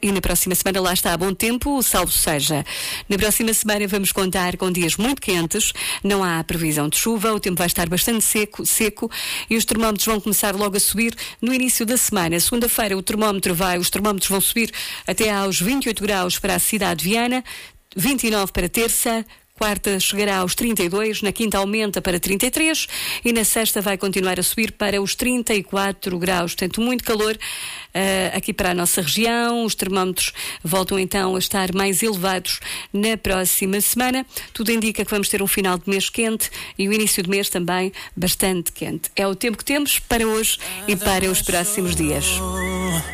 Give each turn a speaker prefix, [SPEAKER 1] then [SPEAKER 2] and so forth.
[SPEAKER 1] e na próxima semana lá está bom tempo, salvo seja. Na próxima semana vamos contar com dias muito quentes, não há previsão de chuva, o tempo vai estar bastante seco e os termómetros vão começar logo a subir no início da semana. Segunda-feira os termómetros vão subir até aos 28 graus para a cidade de Viana, 29 para terça. Quarta chegará aos 32, na quinta aumenta para 33 e na sexta vai continuar a subir para os 34 graus. Portanto, muito calor aqui para a nossa região. Os termómetros voltam então a estar mais elevados na próxima semana. Tudo indica que vamos ter um final de mês quente e o início de mês também bastante quente. É o tempo que temos para hoje e para os próximos dias.